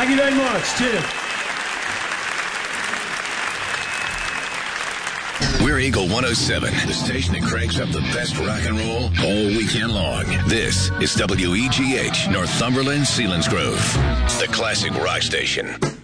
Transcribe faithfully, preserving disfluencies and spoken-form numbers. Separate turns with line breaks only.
Thank you very much. Cheers.
We're Eagle one oh seven, the station that cranks up the best rock and roll all weekend long. This is W E G H, Northumberland, Selinsgrove, the classic rock station.